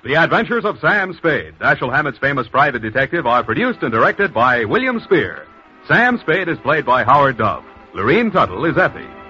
The Adventures of Sam Spade, Dashiell Hammett's famous private detective, are produced and directed by William Spear. Sam Spade is played by Howard Dove. Lorene Tuttle is Effie.